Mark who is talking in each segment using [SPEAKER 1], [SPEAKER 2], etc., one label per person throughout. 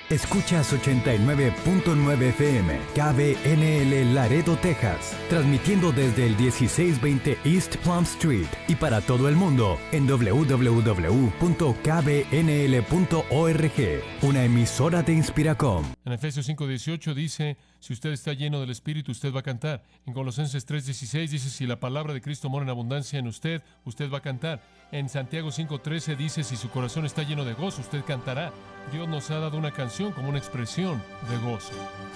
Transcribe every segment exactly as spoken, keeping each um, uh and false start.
[SPEAKER 1] Escuchas ochenta y nueve punto nueve F M, K B N L Laredo, Texas, transmitiendo desde el dieciséis veinte East Plum Street y para todo el mundo en doble u doble u doble u punto k b n l punto org, una emisora de Inspiracom.
[SPEAKER 2] En Efesios cinco dieciocho dice, si usted está lleno del Espíritu, usted va a cantar. En Colosenses tres dieciséis dice, si la palabra de Cristo mora en abundancia en usted, usted va a cantar. En Santiago cinco trece dice, si su corazón está lleno de gozo, usted cantará. Dios nos ha dado una canción como una expresión de gozo.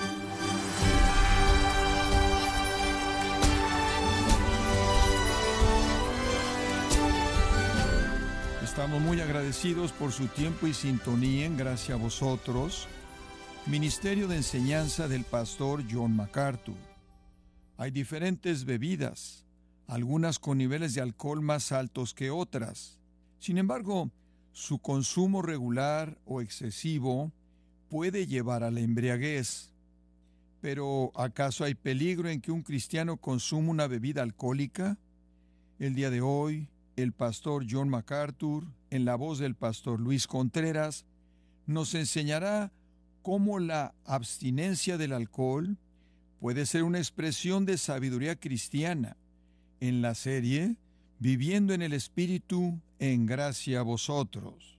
[SPEAKER 3] Estamos muy agradecidos por su tiempo y sintonía en Gracia a Vosotros, Ministerio de Enseñanza del Pastor John MacArthur. Hay diferentes bebidas, algunas con niveles de alcohol más altos que otras. Sin embargo, su consumo regular o excesivo puede llevar a la embriaguez. Pero, ¿acaso hay peligro en que un cristiano consuma una bebida alcohólica? El día de hoy, el pastor John MacArthur, en la voz del pastor Luis Contreras, nos enseñará cómo la abstinencia del alcohol puede ser una expresión de sabiduría cristiana en la serie Viviendo en el Espíritu en Gracia a Vosotros.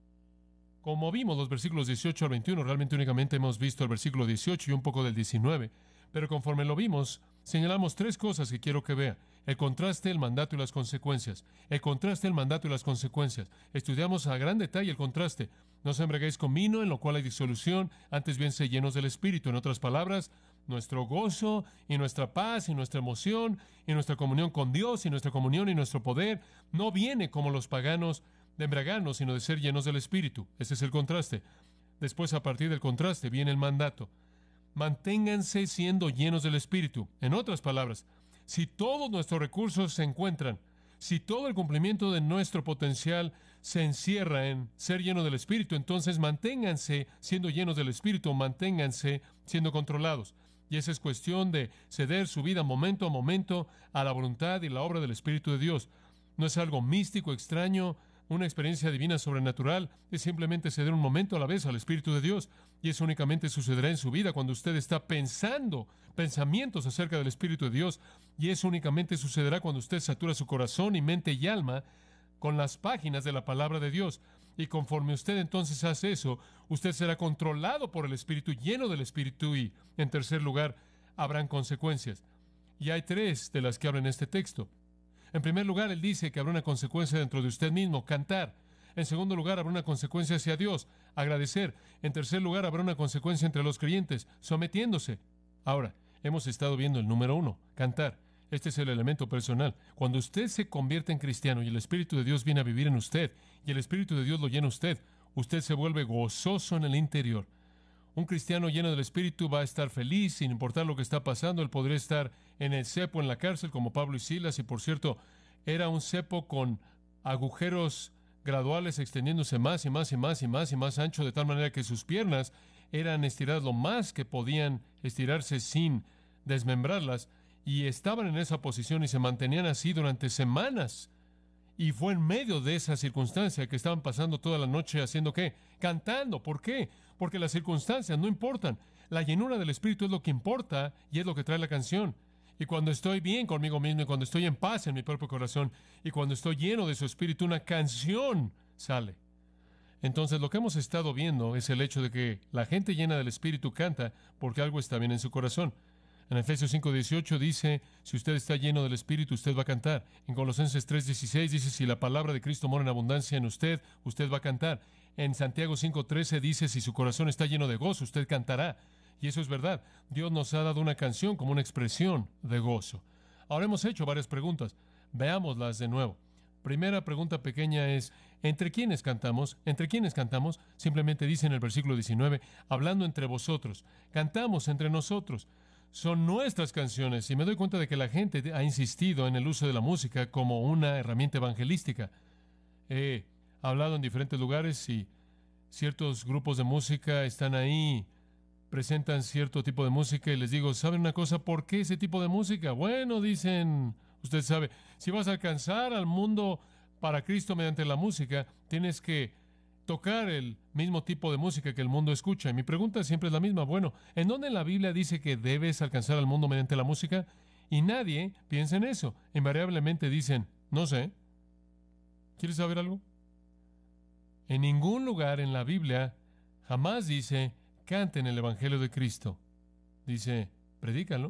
[SPEAKER 2] Como vimos los versículos dieciocho al veintiuno, realmente únicamente hemos visto el versículo dieciocho y un poco del diecinueve, pero conforme lo vimos, señalamos tres cosas que quiero que vea. El contraste, el mandato y las consecuencias. El contraste, el mandato y las consecuencias. Estudiamos a gran detalle el contraste. No os embriaguéis con vino, en lo cual hay disolución, antes bien sed llenos del Espíritu. En otras palabras, nuestro gozo y nuestra paz y nuestra emoción y nuestra comunión con Dios y nuestra comunión y nuestro poder no viene como los paganos de embriagarnos, sino de ser llenos del Espíritu. Ese es el contraste. Después, a partir del contraste, viene el mandato. Manténganse siendo llenos del Espíritu. En otras palabras, si todos nuestros recursos se encuentran, si todo el cumplimiento de nuestro potencial se encierra en ser lleno del Espíritu, entonces manténganse siendo llenos del Espíritu, manténganse siendo controlados. Y esa es cuestión de ceder su vida momento a momento a la voluntad y la obra del Espíritu de Dios. No es algo místico, extraño, una experiencia divina sobrenatural, es simplemente ceder un momento a la vez al Espíritu de Dios. Y eso únicamente sucederá en su vida cuando usted está pensando pensamientos acerca del Espíritu de Dios. Y eso únicamente sucederá cuando usted satura su corazón y mente y alma con las páginas de la palabra de Dios. Y conforme usted entonces hace eso, usted será controlado por el Espíritu, lleno del Espíritu. Y, en tercer lugar, habrán consecuencias. Y hay tres de las que habla en este texto. En primer lugar, él dice que habrá una consecuencia dentro de usted mismo, cantar. En segundo lugar, habrá una consecuencia hacia Dios, agradecer. En tercer lugar, habrá una consecuencia entre los creyentes, sometiéndose. Ahora, hemos estado viendo el número uno, cantar. Este es el elemento personal. Cuando usted se convierte en cristiano y el Espíritu de Dios viene a vivir en usted, y el Espíritu de Dios lo llena a usted, usted se vuelve gozoso en el interior. Un cristiano lleno del Espíritu va a estar feliz sin importar lo que está pasando. Él podría estar en el cepo, en la cárcel, como Pablo y Silas, y por cierto, era un cepo con agujeros graduales extendiéndose más y más y más y más y más ancho, de tal manera que sus piernas eran estiradas lo más que podían estirarse sin desmembrarlas, y estaban en esa posición y se mantenían así durante semanas. Y fue en medio de esa circunstancia que estaban pasando toda la noche haciendo ¿qué? Cantando. ¿Por qué? Porque las circunstancias no importan. La llenura del Espíritu es lo que importa y es lo que trae la canción. Y cuando estoy bien conmigo mismo y cuando estoy en paz en mi propio corazón y cuando estoy lleno de su Espíritu, una canción sale. Entonces, lo que hemos estado viendo es el hecho de que la gente llena del Espíritu canta porque algo está bien en su corazón. En Efesios cinco dieciocho dice, si usted está lleno del Espíritu, usted va a cantar. En Colosenses tres dieciséis dice, si la palabra de Cristo mora en abundancia en usted, usted va a cantar. En Santiago cinco trece dice, si su corazón está lleno de gozo, usted cantará. Y eso es verdad. Dios nos ha dado una canción como una expresión de gozo. Ahora hemos hecho varias preguntas. Veámoslas de nuevo. Primera pregunta pequeña es, ¿entre quiénes cantamos? ¿Entre quiénes cantamos? Simplemente dice en el versículo diecinueve, hablando entre vosotros. Cantamos entre nosotros. Son nuestras canciones, y me doy cuenta de que la gente ha insistido en el uso de la música como una herramienta evangelística. He hablado en diferentes lugares y ciertos grupos de música están ahí, presentan cierto tipo de música y les digo, ¿saben una cosa? ¿Por qué ese tipo de música? Bueno, dicen, usted sabe, si vas a alcanzar al mundo para Cristo mediante la música, tienes que tocar el mismo tipo de música que el mundo escucha. Y mi pregunta siempre es la misma. Bueno, ¿en dónde en la Biblia dice que debes alcanzar al mundo mediante la música? Y nadie piensa en eso. Invariablemente dicen, no sé. ¿Quieres saber algo? En ningún lugar en la Biblia jamás dice, canten el Evangelio de Cristo. Dice, predícalo.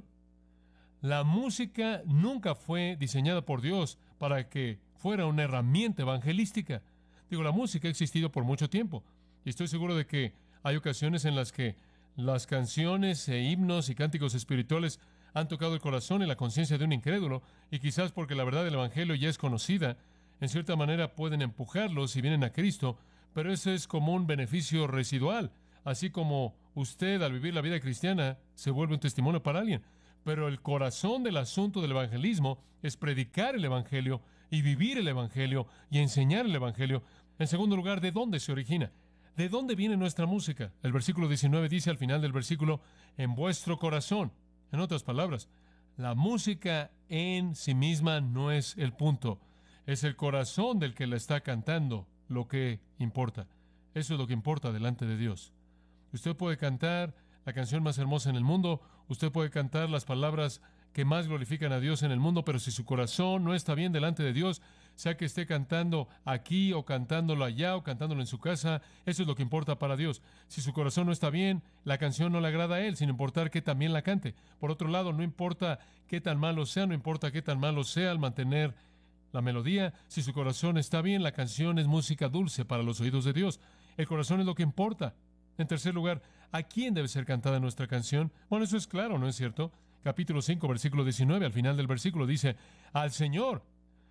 [SPEAKER 2] La música nunca fue diseñada por Dios para que fuera una herramienta evangelística. Digo, la música ha existido por mucho tiempo. Y estoy seguro de que hay ocasiones en las que las canciones e himnos y cánticos espirituales han tocado el corazón y la conciencia de un incrédulo, y quizás porque la verdad del Evangelio ya es conocida, en cierta manera pueden empujarlos si vienen a Cristo, pero eso es como un beneficio residual, así como usted al vivir la vida cristiana se vuelve un testimonio para alguien. Pero el corazón del asunto del evangelismo es predicar el Evangelio y vivir el Evangelio y enseñar el Evangelio. En segundo lugar, ¿de dónde se origina? ¿De dónde viene nuestra música? El versículo diecinueve dice al final del versículo, en vuestro corazón. En otras palabras, la música en sí misma no es el punto. Es el corazón del que la está cantando lo que importa. Eso es lo que importa delante de Dios. Usted puede cantar la canción más hermosa en el mundo, usted puede cantar las palabras que más glorifican a Dios en el mundo, pero si su corazón no está bien delante de Dios, sea que esté cantando aquí o cantándolo allá o cantándolo en su casa, eso es lo que importa para Dios. Si su corazón no está bien, la canción no le agrada a Él, sin importar que también la cante. Por otro lado, no importa qué tan malo sea, no importa qué tan malo sea al mantener la melodía, si su corazón está bien, la canción es música dulce para los oídos de Dios. El corazón es lo que importa. En tercer lugar, ¿a quién debe ser cantada nuestra canción? Bueno, eso es claro, ¿no es cierto? Capítulo cinco, versículo diecinueve, al final del versículo dice, al Señor.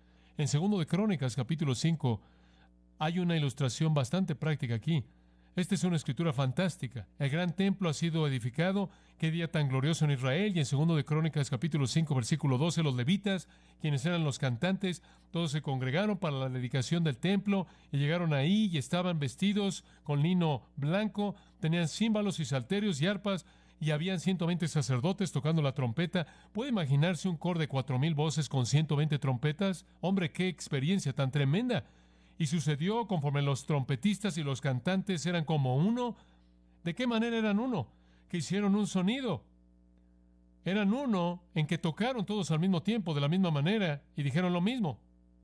[SPEAKER 2] En segundo de Crónicas, capítulo cinco, hay una ilustración bastante práctica aquí. Esta es una escritura fantástica. El gran templo ha sido edificado. Qué día tan glorioso en Israel. Y en segundo de Crónicas, capítulo cinco, versículo doce, los levitas, quienes eran los cantantes, todos se congregaron para la dedicación del templo y llegaron ahí y estaban vestidos con lino blanco, tenían címbalos y salterios y arpas, y habían ciento veinte sacerdotes tocando la trompeta. ¿Puede imaginarse un coro de cuatro mil voces con ciento veinte trompetas? Hombre, qué experiencia tan tremenda. Y sucedió conforme los trompetistas y los cantantes eran como uno. ¿De qué manera eran uno? Que hicieron un sonido. Eran uno en que tocaron todos al mismo tiempo, de la misma manera, y dijeron lo mismo.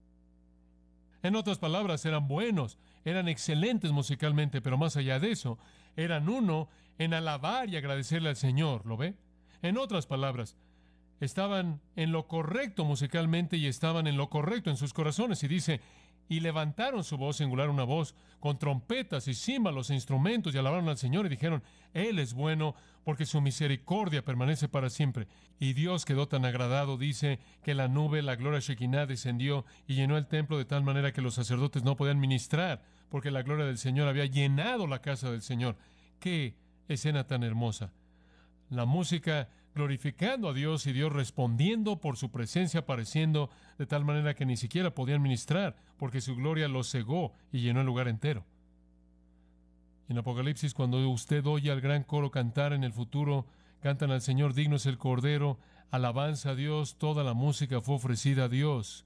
[SPEAKER 2] En otras palabras, eran buenos, eran excelentes musicalmente, pero más allá de eso, eran uno en alabar y agradecerle al Señor, ¿lo ve? En otras palabras, estaban en lo correcto musicalmente y estaban en lo correcto en sus corazones. Y dice, y levantaron su voz, singular una voz, con trompetas y címbalos e instrumentos, y alabaron al Señor y dijeron, Él es bueno, porque su misericordia permanece para siempre. Y Dios quedó tan agradado, dice, que la nube, la gloria Shekinah, descendió y llenó el templo de tal manera que los sacerdotes no podían ministrar, porque la gloria del Señor había llenado la casa del Señor. ¡Qué escena tan hermosa! La música glorificando a Dios y Dios respondiendo por su presencia, apareciendo de tal manera que ni siquiera podían ministrar, porque su gloria los cegó y llenó el lugar entero. En Apocalipsis, cuando usted oye al gran coro cantar en el futuro, cantan al Señor, digno es el Cordero, alabanza a Dios, toda la música fue ofrecida a Dios.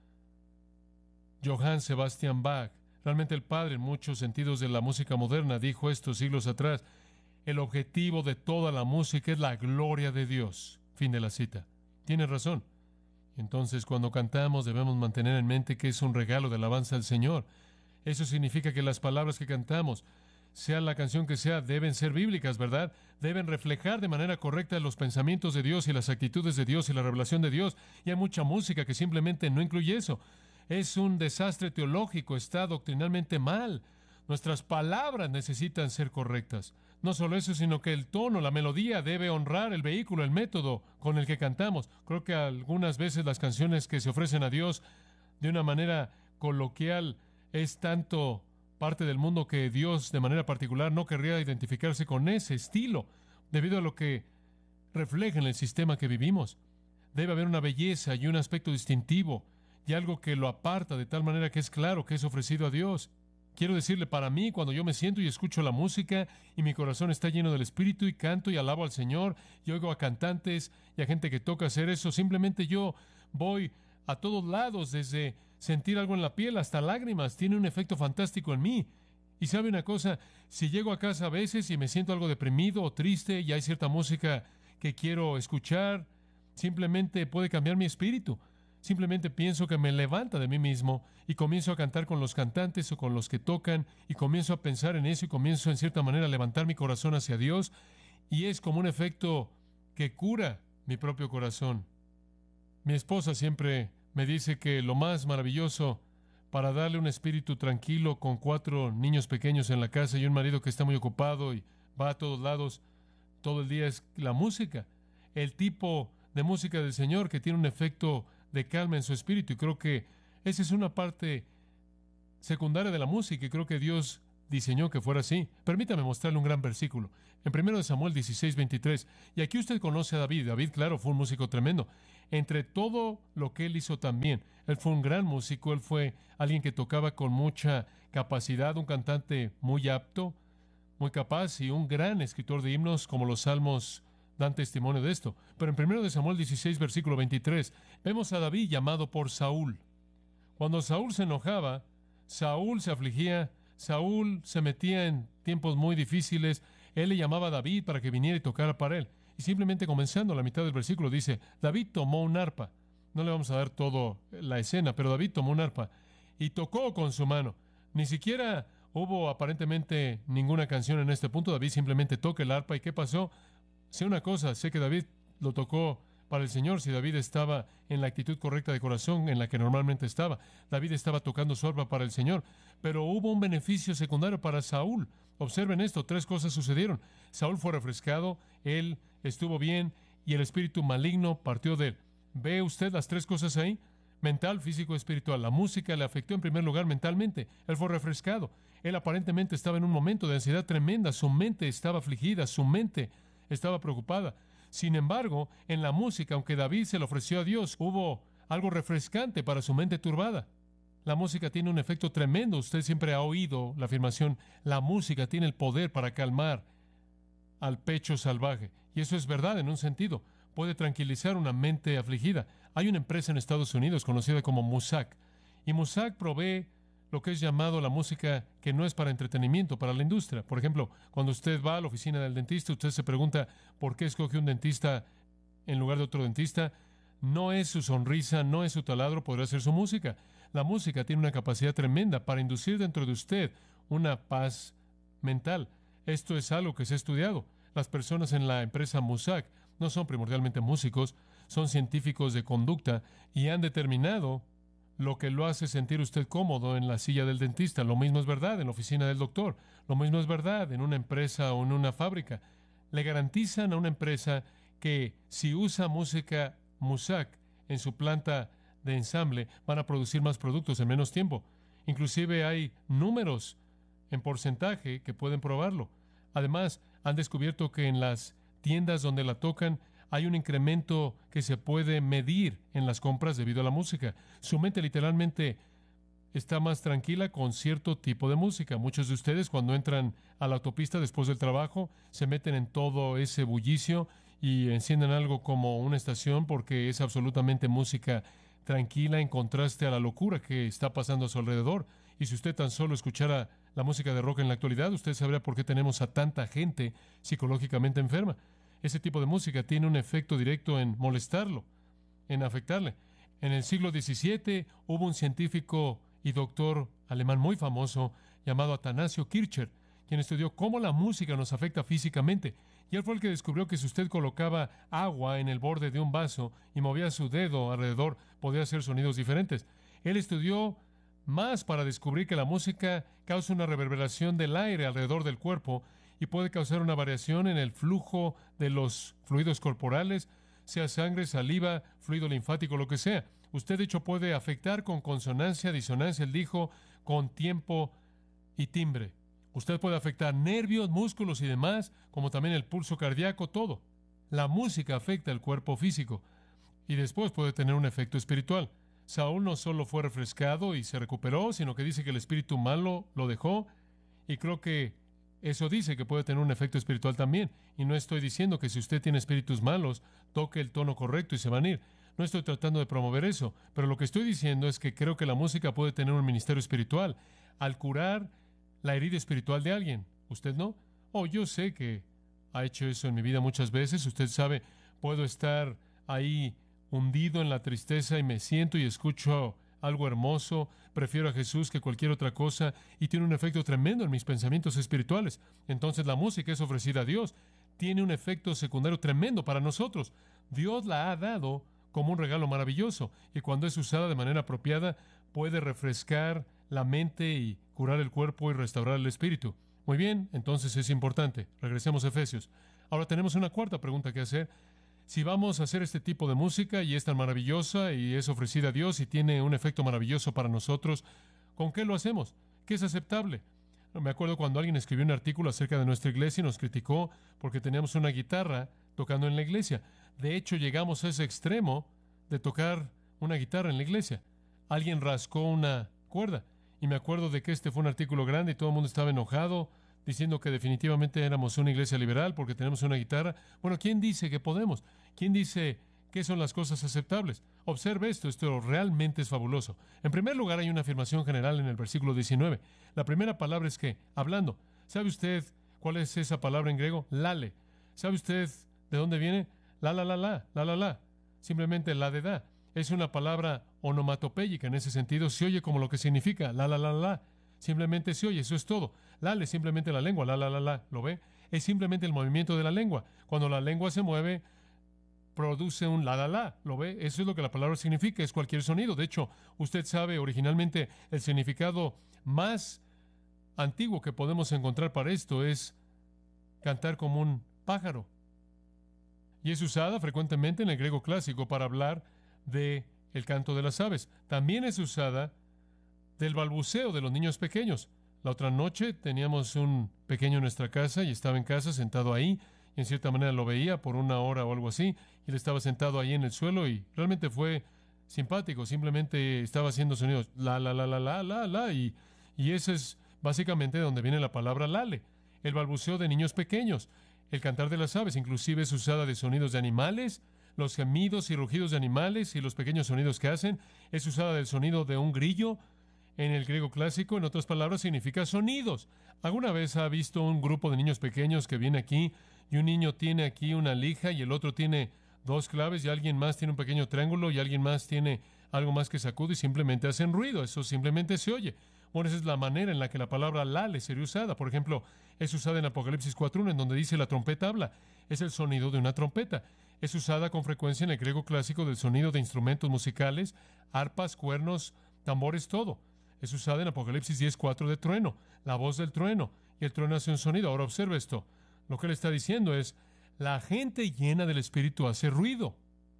[SPEAKER 2] Johann Sebastian Bach, realmente el padre en muchos sentidos de la música moderna, dijo esto siglos atrás: el objetivo de toda la música es la gloria de Dios. Fin de la cita. Tiene razón. Entonces, cuando cantamos, debemos mantener en mente que es un regalo de alabanza al Señor. Eso significa que las palabras que cantamos, sea la canción que sea, deben ser bíblicas, ¿verdad? Deben reflejar de manera correcta los pensamientos de Dios y las actitudes de Dios y la revelación de Dios. Y hay mucha música que simplemente no incluye eso. Es un desastre teológico, está doctrinalmente mal. Nuestras palabras necesitan ser correctas. No solo eso, sino que el tono, la melodía debe honrar el vehículo, el método con el que cantamos. Creo que algunas veces las canciones que se ofrecen a Dios de una manera coloquial es tanto parte del mundo que Dios de manera particular no querría identificarse con ese estilo, debido a lo que refleja en el sistema que vivimos. Debe haber una belleza y un aspecto distintivo y algo que lo aparta de tal manera que es claro que es ofrecido a Dios. Quiero decirle, para mí, cuando yo me siento y escucho la música y mi corazón está lleno del Espíritu y canto y alabo al Señor y oigo a cantantes y a gente que toca hacer eso, simplemente yo voy a todos lados, desde sentir algo en la piel hasta lágrimas. Tiene un efecto fantástico en mí. Y sabe una cosa, si llego a casa a veces y me siento algo deprimido o triste y hay cierta música que quiero escuchar, simplemente puede cambiar mi espíritu. Simplemente pienso que me levanta de mí mismo y comienzo a cantar con los cantantes o con los que tocan y comienzo a pensar en eso y comienzo en cierta manera a levantar mi corazón hacia Dios y es como un efecto que cura mi propio corazón. Mi esposa siempre me dice que lo más maravilloso para darle un espíritu tranquilo con cuatro niños pequeños en la casa y un marido que está muy ocupado y va a todos lados todo el día es la música. El tipo de música del Señor que tiene un efecto de calma en su espíritu. Y creo que esa es una parte secundaria de la música y creo que Dios diseñó que fuera así. Permítame mostrarle un gran versículo. En primero de Samuel dieciséis, veintitrés. Y aquí usted conoce a David. David, claro, fue un músico tremendo. Entre todo lo que él hizo también, él fue un gran músico. Él fue alguien que tocaba con mucha capacidad, un cantante muy apto, muy capaz y un gran escritor de himnos, como los salmos dan testimonio de esto. Pero en primero de Samuel dieciséis, versículo veintitrés, vemos a David llamado por Saúl. Cuando Saúl se enojaba, Saúl se afligía, Saúl se metía en tiempos muy difíciles, él le llamaba a David para que viniera y tocara para él. Y simplemente comenzando la mitad del versículo dice, David tomó un arpa. No le vamos a dar toda la escena, pero David tomó un arpa y tocó con su mano. Ni siquiera hubo aparentemente ninguna canción en este punto. David simplemente toca el arpa. ¿Y qué pasó? Sé una cosa, sé que David lo tocó para el Señor si David estaba en la actitud correcta de corazón en la que normalmente estaba. David estaba tocando su arpa para el Señor, pero hubo un beneficio secundario para Saúl. Observen esto, tres cosas sucedieron. Saúl fue refrescado, él estuvo bien y el espíritu maligno partió de él. ¿Ve usted las tres cosas ahí? Mental, físico, espiritual. La música le afectó en primer lugar mentalmente. Él fue refrescado. Él aparentemente estaba en un momento de ansiedad tremenda. Su mente estaba afligida, su mente estaba preocupada. Sin embargo, en la música, aunque David se le ofreció a Dios, hubo algo refrescante para su mente turbada. La música tiene un efecto tremendo. Usted siempre ha oído la afirmación, la música tiene el poder para calmar al pecho salvaje. Y eso es verdad en un sentido. Puede tranquilizar una mente afligida. Hay una empresa en Estados Unidos conocida como Muzak. Y Muzak provee lo que es llamado la música que no es para entretenimiento, para la industria. Por ejemplo, cuando usted va a la oficina del dentista, usted se pregunta por qué escoge un dentista en lugar de otro dentista. No es su sonrisa, no es su taladro, podrá ser su música. La música tiene una capacidad tremenda para inducir dentro de usted una paz mental. Esto es algo que se ha estudiado. Las personas en la empresa Muzak no son primordialmente músicos, son científicos de conducta y han determinado lo que lo hace sentir usted cómodo en la silla del dentista. Lo mismo es verdad en la oficina del doctor. Lo mismo es verdad en una empresa o en una fábrica. Le garantizan a una empresa que si usa música Muzak en su planta de ensamble, van a producir más productos en menos tiempo. Inclusive hay números en porcentaje que pueden probarlo. Además, han descubierto que en las tiendas donde la tocan hay un incremento que se puede medir en las compras debido a la música. Su mente literalmente está más tranquila con cierto tipo de música. Muchos de ustedes cuando entran a la autopista después del trabajo se meten en todo ese bullicio y encienden algo como una estación porque es absolutamente música tranquila en contraste a la locura que está pasando a su alrededor. Y si usted tan solo escuchara la música de rock en la actualidad, usted sabría por qué tenemos a tanta gente psicológicamente enferma. Ese tipo de música tiene un efecto directo en molestarlo, en afectarle. En el siglo diecisiete hubo un científico y doctor alemán muy famoso llamado Atanasio Kircher, quien estudió cómo la música nos afecta físicamente. Y él fue el que descubrió que si usted colocaba agua en el borde de un vaso y movía su dedo alrededor, podía hacer sonidos diferentes. Él estudió más para descubrir que la música causa una reverberación del aire alrededor del cuerpo y puede causar una variación en el flujo de los fluidos corporales, sea sangre, saliva, fluido linfático, lo que sea. Usted, de hecho, puede afectar con consonancia, disonancia, él dijo, con tiempo y timbre. Usted puede afectar nervios, músculos y demás, como también el pulso cardíaco, todo. La música afecta el cuerpo físico y después puede tener un efecto espiritual. Saúl no solo fue refrescado y se recuperó, sino que dice que el espíritu malo lo dejó y creo que eso dice que puede tener un efecto espiritual también. Y no estoy diciendo que si usted tiene espíritus malos, toque el tono correcto y se van a ir. No estoy tratando de promover eso. Pero lo que estoy diciendo es que creo que la música puede tener un ministerio espiritual. Al curar la herida espiritual de alguien. ¿Usted no? Oh, yo sé que ha hecho eso en mi vida muchas veces. Usted sabe, puedo estar ahí hundido en la tristeza y me siento y escucho algo hermoso, prefiero a Jesús que cualquier otra cosa y tiene un efecto tremendo en mis pensamientos espirituales. Entonces la música es ofrecida a Dios. Tiene un efecto secundario tremendo para nosotros. Dios la ha dado como un regalo maravilloso y cuando es usada de manera apropiada puede refrescar la mente y curar el cuerpo y restaurar el espíritu. Muy bien, entonces es importante. Regresemos a Efesios. Ahora tenemos una cuarta pregunta que hacer. Si vamos a hacer este tipo de música y es tan maravillosa y es ofrecida a Dios y tiene un efecto maravilloso para nosotros, ¿con qué lo hacemos? ¿Qué es aceptable? Me acuerdo cuando alguien escribió un artículo acerca de nuestra iglesia y nos criticó porque teníamos una guitarra tocando en la iglesia. De hecho, llegamos a ese extremo de tocar una guitarra en la iglesia. Alguien rascó una cuerda. Y me acuerdo de que este fue un artículo grande y todo el mundo estaba enojado, diciendo que definitivamente éramos una iglesia liberal porque tenemos una guitarra. Bueno, ¿quién dice que podemos? ¿Quién dice qué son las cosas aceptables? Observe esto, esto realmente es fabuloso. En primer lugar, hay una afirmación general en el versículo diecinueve. La primera palabra es que, hablando. ¿Sabe usted cuál es esa palabra en griego? Lale. ¿Sabe usted de dónde viene? La, la, la, la, la, la, la. Simplemente la de da. Es una palabra onomatopéyica en ese sentido. Se oye como lo que significa la, la, la, la. Simplemente se oye, eso es todo. Lale, simplemente la lengua, la, la, la, la. ¿Lo ve? Es simplemente el movimiento de la lengua. Cuando la lengua se mueve, produce un la, la, la. ¿Lo ve? Eso es lo que la palabra significa, es cualquier sonido. De hecho, usted sabe originalmente el significado más antiguo que podemos encontrar para esto es cantar como un pájaro. Y es usada frecuentemente en el griego clásico para hablar de el canto de las aves. También es usada del balbuceo de los niños pequeños. La otra noche teníamos un pequeño en nuestra casa y estaba en casa sentado ahí y en cierta manera lo veía por una hora o algo así y él estaba sentado ahí en el suelo y realmente fue simpático. Simplemente estaba haciendo sonidos la, la, la, la, la, la, la y, y eso es básicamente de donde viene la palabra lale. El balbuceo de niños pequeños. El cantar de las aves inclusive es usada de sonidos de animales. Los gemidos y rugidos de animales y los pequeños sonidos que hacen, es usada del sonido de un grillo. En el griego clásico, en otras palabras, significa sonidos. ¿Alguna vez ha visto un grupo de niños pequeños que viene aquí y un niño tiene aquí una lija y el otro tiene dos claves y alguien más tiene un pequeño triángulo y alguien más tiene algo más que sacude y simplemente hacen ruido? Eso simplemente se oye. Bueno, esa es la manera en la que la palabra lale sería usada. Por ejemplo, es usada en Apocalipsis cuatro uno, en donde dice la trompeta habla. Es el sonido de una trompeta. Es usada con frecuencia en el griego clásico del sonido de instrumentos musicales, arpas, cuernos, tambores, todo. Es usada en Apocalipsis diez cuatro de trueno, la voz del trueno, y el trueno hace un sonido. Ahora observe esto. Lo que él está diciendo es, la gente llena del Espíritu hace ruido.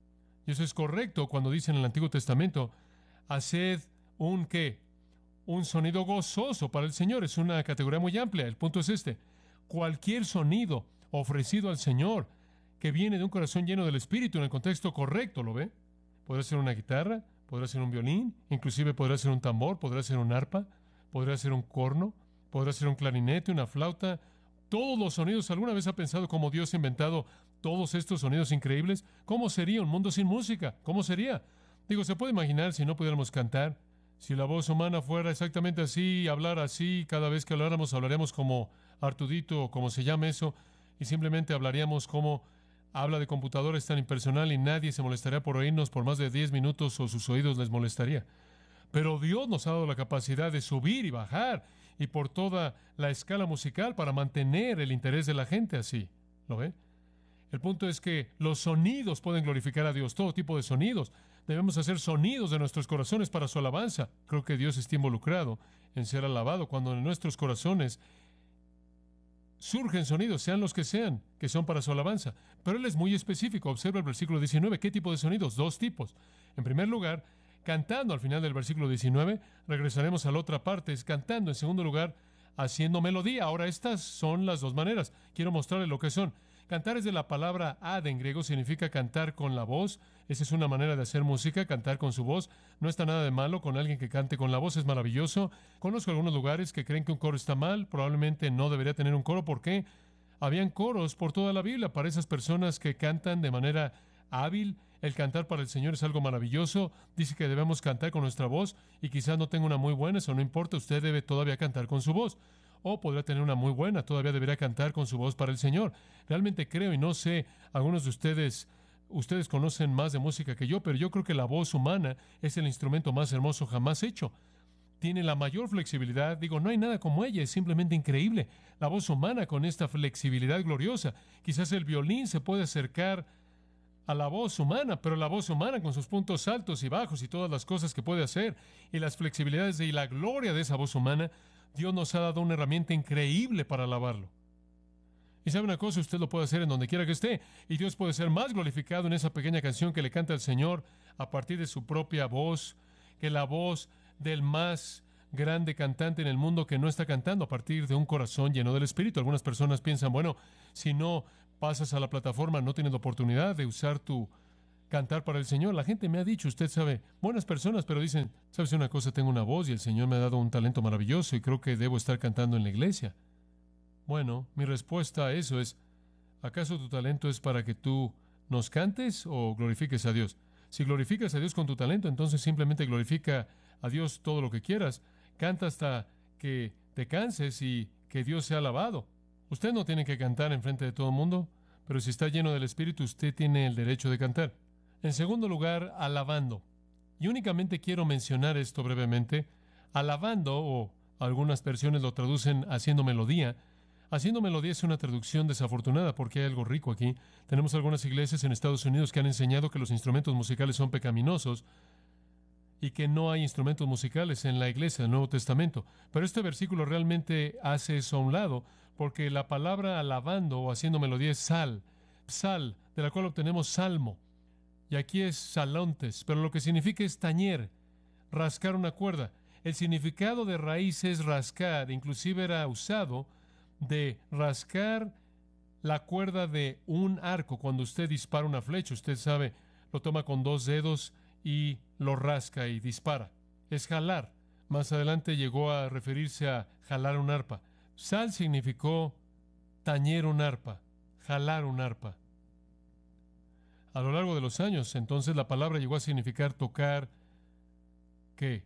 [SPEAKER 2] Y eso es correcto cuando dice en el Antiguo Testamento, haced un ¿qué? Un sonido gozoso para el Señor. Es una categoría muy amplia. El punto es este. Cualquier sonido ofrecido al Señor que viene de un corazón lleno del Espíritu en el contexto correcto, ¿lo ve? Podrá ser una guitarra, podrá ser un violín, inclusive podrá ser un tambor, podrá ser un arpa, podrá ser un corno, podrá ser un clarinete, una flauta. Todos los sonidos. ¿Alguna vez ha pensado cómo Dios ha inventado todos estos sonidos increíbles? ¿Cómo sería un mundo sin música? ¿Cómo sería? Digo, ¿se puede imaginar si no pudiéramos cantar? Si la voz humana fuera exactamente así, hablar así, cada vez que habláramos, hablaríamos como Artudito o como se llama eso, y simplemente hablaríamos como habla de computadora, es tan impersonal y nadie se molestaría por oírnos por más de diez minutos o sus oídos les molestaría. Pero Dios nos ha dado la capacidad de subir y bajar y por toda la escala musical para mantener el interés de la gente así. ¿Lo ve? El punto es que los sonidos pueden glorificar a Dios, todo tipo de sonidos. Debemos hacer sonidos de nuestros corazones para su alabanza. Creo que Dios está involucrado en ser alabado cuando en nuestros corazones surgen sonidos, sean los que sean, que son para su alabanza. Pero Él es muy específico. Observa el versículo diecinueve. ¿Qué tipo de sonidos? Dos tipos. En primer lugar, cantando al final del versículo diecinueve. Regresaremos a la otra parte. Es cantando. En segundo lugar, haciendo melodía. Ahora, estas son las dos maneras. Quiero mostrarle lo que son. Cantar es de la palabra ad en griego, significa cantar con la voz. Esa es una manera de hacer música, cantar con su voz. No está nada de malo con alguien que cante con la voz, es maravilloso. Conozco algunos lugares que creen que un coro está mal, probablemente no debería tener un coro. ¿Por qué? Habían coros por toda la Biblia para esas personas que cantan de manera hábil. El cantar para el Señor es algo maravilloso. Dice que debemos cantar con nuestra voz y quizás no tenga una muy buena, eso no importa, usted debe todavía cantar con su voz. o podrá tener una muy buena, todavía deberá cantar con su voz para el Señor. Realmente creo, y no sé, algunos de ustedes, ustedes conocen más de música que yo, pero yo creo que la voz humana es el instrumento más hermoso jamás hecho. Tiene la mayor flexibilidad. Digo, no hay nada como ella, es simplemente increíble. La voz humana con esta flexibilidad gloriosa. Quizás el violín se puede acercar a la voz humana, pero la voz humana con sus puntos altos y bajos y todas las cosas que puede hacer y las flexibilidades y la gloria de esa voz humana, Dios nos ha dado una herramienta increíble para alabarlo. Y sabe una cosa, usted lo puede hacer en donde quiera que esté, y Dios puede ser más glorificado en esa pequeña canción que le canta al Señor a partir de su propia voz, que la voz del más grande cantante en el mundo que no está cantando a partir de un corazón lleno del Espíritu. Algunas personas piensan, bueno, si no pasas a la plataforma, no tienes la oportunidad de usar tu cantar para el Señor. La gente me ha dicho, usted sabe, buenas personas, pero dicen, ¿sabes una cosa? Tengo una voz y el Señor me ha dado un talento maravilloso y creo que debo estar cantando en la iglesia. Bueno, mi respuesta a eso es, ¿acaso tu talento es para que tú nos cantes o glorifiques a Dios? Si glorificas a Dios con tu talento, entonces simplemente glorifica a Dios todo lo que quieras. Canta hasta que te canses y que Dios sea alabado. Usted no tiene que cantar en frente de todo el mundo, pero si está lleno del Espíritu, usted tiene el derecho de cantar. En segundo lugar, alabando. Y únicamente quiero mencionar esto brevemente. Alabando, o algunas versiones lo traducen haciendo melodía. Haciendo melodía es una traducción desafortunada porque hay algo rico aquí. Tenemos algunas iglesias en Estados Unidos que han enseñado que los instrumentos musicales son pecaminosos y que no hay instrumentos musicales en la iglesia del Nuevo Testamento. Pero este versículo realmente hace eso a un lado, porque la palabra alabando o haciendo melodía es sal, sal, de la cual obtenemos salmo. Y aquí es salontes, pero lo que significa es tañer, rascar una cuerda. El significado de raíz es rascar, inclusive era usado de rascar la cuerda de un arco. Cuando usted dispara una flecha, usted sabe, lo toma con dos dedos y lo rasca y dispara. Es jalar. Más adelante llegó a referirse a jalar un arpa. Sal significó tañer un arpa, jalar un arpa. A lo largo de los años, entonces, la palabra llegó a significar tocar, ¿qué?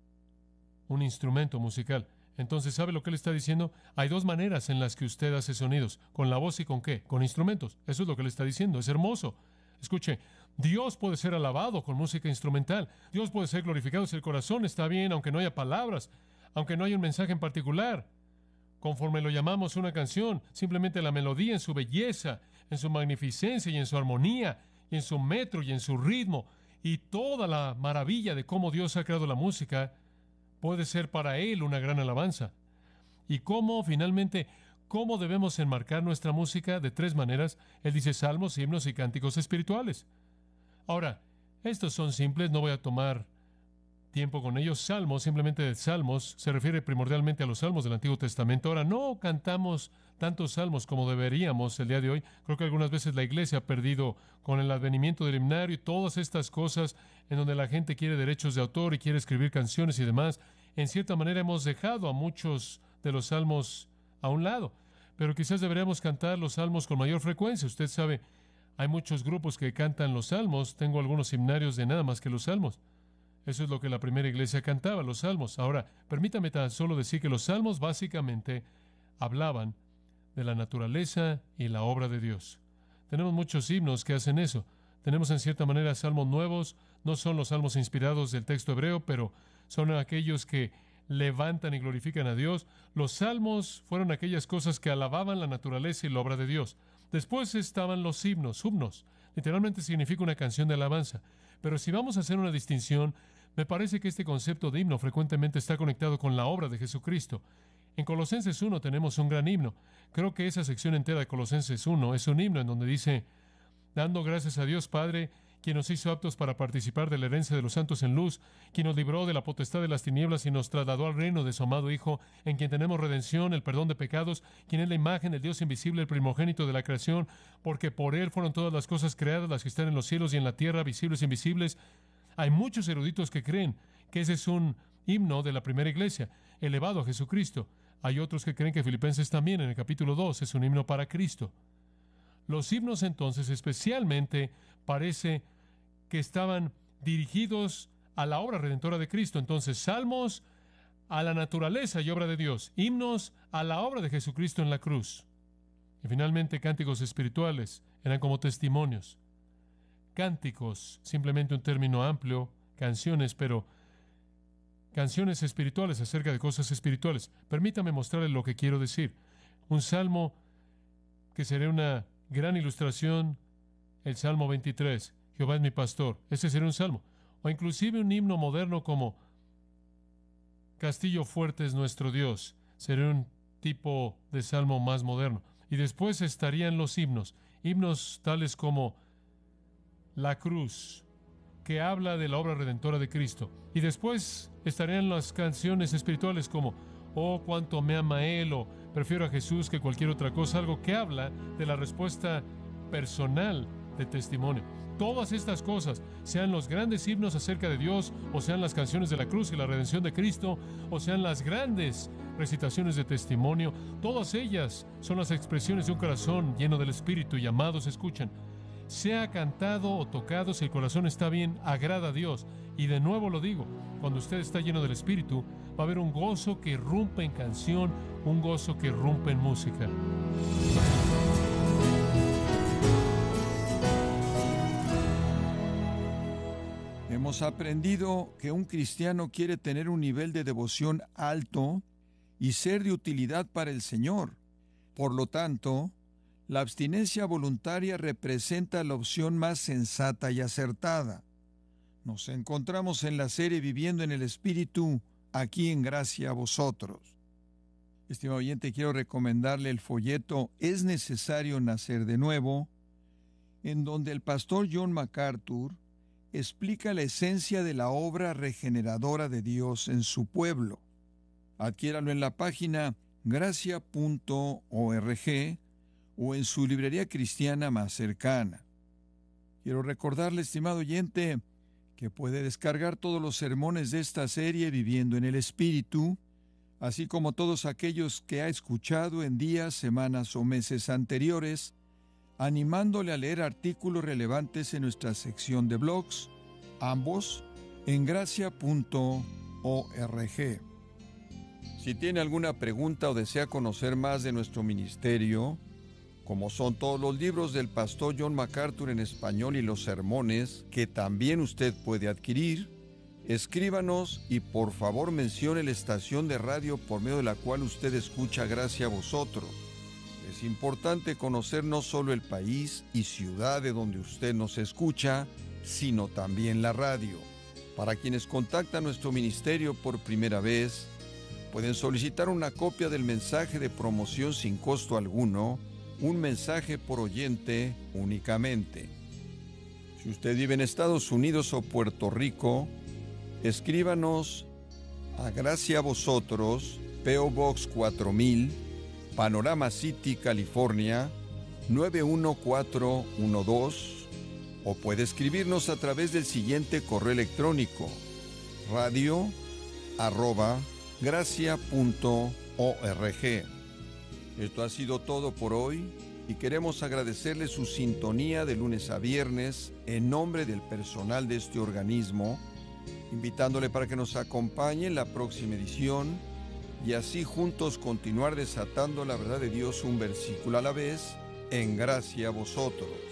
[SPEAKER 2] Un instrumento musical. Entonces, ¿sabe lo que él está diciendo? Hay dos maneras en las que usted hace sonidos. ¿Con la voz y con qué? Con instrumentos. Eso es lo que él está diciendo. Es hermoso. Escuche, Dios puede ser alabado con música instrumental. Dios puede ser glorificado si el corazón está bien, aunque no haya palabras, aunque no haya un mensaje en particular. Conforme lo llamamos una canción, simplemente la melodía en su belleza, en su magnificencia y en su armonía, y en su metro y en su ritmo, y toda la maravilla de cómo Dios ha creado la música, puede ser para Él una gran alabanza. Y cómo, finalmente, cómo debemos enmarcar nuestra música de tres maneras. Él dice salmos, himnos y cánticos espirituales. Ahora, estos son simples, no voy a tomar tiempo con ellos. Salmos, simplemente de salmos, se refiere primordialmente a los salmos del Antiguo Testamento. Ahora, no cantamos tantos salmos como deberíamos el día de hoy. Creo que algunas veces la iglesia ha perdido con el advenimiento del himnario y todas estas cosas en donde la gente quiere derechos de autor y quiere escribir canciones y demás. En cierta manera hemos dejado a muchos de los salmos a un lado, pero quizás deberíamos cantar los salmos con mayor frecuencia. Usted sabe, hay muchos grupos que cantan los salmos. Tengo algunos himnarios de nada más que los salmos. Eso es lo que la primera iglesia cantaba, los salmos. Ahora, permítame tan solo decir que los salmos básicamente hablaban de la naturaleza y la obra de Dios. Tenemos muchos himnos que hacen eso. Tenemos en cierta manera salmos nuevos. No son los salmos inspirados del texto hebreo, pero son aquellos que levantan y glorifican a Dios. Los salmos fueron aquellas cosas que alababan la naturaleza y la obra de Dios. Después estaban los himnos, himnos. Literalmente significa una canción de alabanza. Pero si vamos a hacer una distinción, me parece que este concepto de himno frecuentemente está conectado con la obra de Jesucristo. En Colosenses uno tenemos un gran himno. Creo que esa sección entera de Colosenses uno es un himno en donde dice, dando gracias a Dios Padre, quien nos hizo aptos para participar de la herencia de los santos en luz, quien nos libró de la potestad de las tinieblas y nos trasladó al reino de su amado Hijo, en quien tenemos redención, el perdón de pecados, quien es la imagen del Dios invisible, el primogénito de la creación, porque por Él fueron todas las cosas creadas, las que están en los cielos y en la tierra, visibles e invisibles. Hay muchos eruditos que creen que ese es un himno de la primera iglesia, elevado a Jesucristo. Hay otros que creen que Filipenses también, en el capítulo dos, es un himno para Cristo. Los himnos, entonces, especialmente, parece que estaban dirigidos a la obra redentora de Cristo. Entonces, salmos a la naturaleza y obra de Dios, himnos a la obra de Jesucristo en la cruz. Y finalmente, cánticos espirituales eran como testimonios. Cánticos, simplemente un término amplio, canciones, pero canciones espirituales acerca de cosas espirituales. Permítame mostrarle lo que quiero decir. Un salmo que sería una gran ilustración, el Salmo veintitrés. Jehová es mi pastor. Ese sería un salmo. O inclusive un himno moderno como Castillo fuerte es nuestro Dios. Sería un tipo de salmo más moderno. Y después estarían los himnos. Himnos tales como La cruz, que habla de la obra redentora de Cristo. Y después estarían las canciones espirituales como Oh, cuánto me ama Él, o Prefiero a Jesús que cualquier otra cosa, algo que habla de la respuesta personal de testimonio. Todas estas cosas, sean los grandes himnos acerca de Dios, o sean las canciones de la cruz y la redención de Cristo, o sean las grandes recitaciones de testimonio, todas ellas son las expresiones de un corazón lleno del Espíritu y amados escuchan. Sea cantado o tocado, si el corazón está bien, agrada a Dios. Y de nuevo lo digo, cuando usted está lleno del Espíritu, va a haber un gozo que irrumpe en canción, un gozo que irrumpe en música.
[SPEAKER 3] Hemos aprendido que un cristiano quiere tener un nivel de devoción alto y ser de utilidad para el Señor. Por lo tanto, la abstinencia voluntaria representa la opción más sensata y acertada. Nos encontramos en la serie Viviendo en el Espíritu, aquí en Gracia a Vosotros. Estimado oyente, quiero recomendarle el folleto Es necesario nacer de nuevo, en donde el pastor John MacArthur explica la esencia de la obra regeneradora de Dios en su pueblo. Adquiéralo en la página gracia punto org o en su librería cristiana más cercana. Quiero recordarle, estimado oyente, que puede descargar todos los sermones de esta serie Viviendo en el Espíritu, así como todos aquellos que ha escuchado en días, semanas o meses anteriores, animándole a leer artículos relevantes en nuestra sección de blogs, ambos en gracia punto org. Si tiene alguna pregunta o desea conocer más de nuestro ministerio, como son todos los libros del pastor John MacArthur en español y los sermones que también usted puede adquirir, escríbanos y por favor mencione la estación de radio por medio de la cual usted escucha Gracia a Vosotros. Es importante conocer no solo el país y ciudad de donde usted nos escucha, sino también la radio. Para quienes contactan nuestro ministerio por primera vez, pueden solicitar una copia del mensaje de promoción sin costo alguno, un mensaje por oyente únicamente. Si usted vive en Estados Unidos o Puerto Rico, escríbanos a Gracia a Vosotros, P O Box cuatro mil, Panorama City, California, nueve uno cuatro uno dos, o puede escribirnos a través del siguiente correo electrónico, radio arroba gracia punto org. Esto ha sido todo por hoy y queremos agradecerle su sintonía de lunes a viernes en nombre del personal de este organismo, invitándole para que nos acompañe en la próxima edición y así juntos continuar desatando la verdad de Dios un versículo a la vez en Gracia a Vosotros.